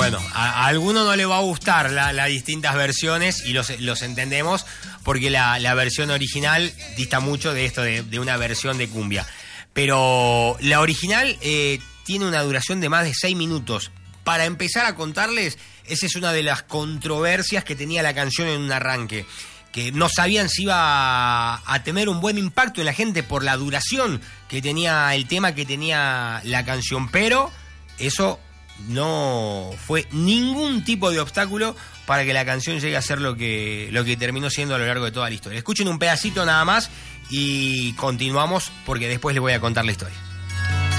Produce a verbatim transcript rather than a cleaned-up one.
bueno, a, a alguno no le va a gustar las la distintas versiones y los, los entendemos porque la, la versión original dista mucho de esto, de, de una versión de cumbia. Pero la original eh, tiene una duración de más de seis minutos. Para empezar a contarles, esa es una de las controversias que tenía la canción en un arranque, que no sabían si iba a, a tener un buen impacto en la gente por la duración que tenía el tema, que tenía la canción, pero eso no fue ningún tipo de obstáculo para que la canción llegue a ser lo que, lo que terminó siendo a lo largo de toda la historia. Escuchen un pedacito nada más y continuamos porque después les voy a contar la historia.